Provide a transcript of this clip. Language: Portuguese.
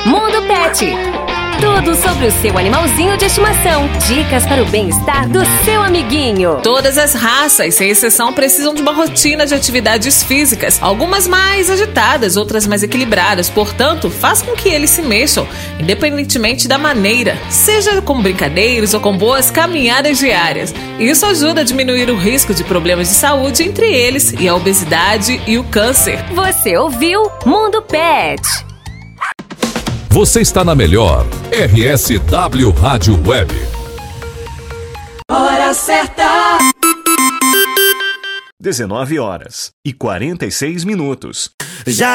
Mundo Pet. Tudo sobre o seu animalzinho de estimação. Dicas para o bem-estar do seu amiguinho. Todas as raças, sem exceção, precisam de uma rotina de atividades físicas. Algumas mais agitadas, outras mais equilibradas. Portanto, faça com que eles se mexam, independentemente da maneira. Seja com brincadeiras ou com boas caminhadas diárias. Isso ajuda a diminuir o risco de problemas de saúde, entre eles e a obesidade e o câncer. Você ouviu Mundo Pet. Você está na melhor RSW Rádio Web. Hora certa. 19h46. Já